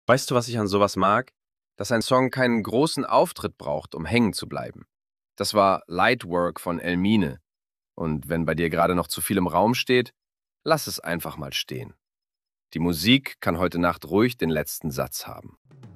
Weißt du, was ich an sowas mag? Dass ein Song keinen großen Auftritt braucht, um hängen zu bleiben. Das war Lightwork von Elmine. Und wenn bei dir gerade noch zu viel im Raum steht, lass es einfach mal stehen. Die Musik kann heute Nacht ruhig den letzten Satz haben.